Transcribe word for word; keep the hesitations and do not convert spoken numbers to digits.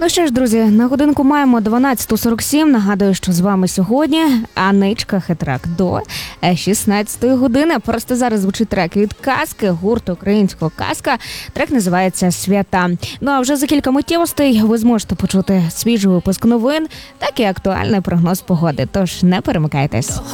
Ну що ж, друзі, на годинку маємо дванадцята сорок сім. Нагадую, що з вами сьогодні Аничка Хитрак до шістнадцятої години. Просто зараз звучить трек від Казки, гурту українського Казка. Трек називається «Свята». Ну а вже за кілька миттєвостей ви зможете почути свіжий випуск новин, так і актуальний прогноз погоди. Тож не перемикайтесь.